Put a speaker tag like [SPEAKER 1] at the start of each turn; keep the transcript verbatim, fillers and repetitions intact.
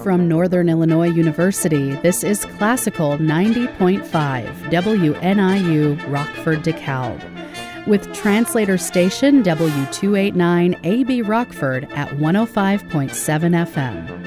[SPEAKER 1] from Northern Illinois University, this is Classical ninety point five W N I U Rockford DeKalb, with translator station W two eighty-nine A B Rockford at one oh five point seven F M.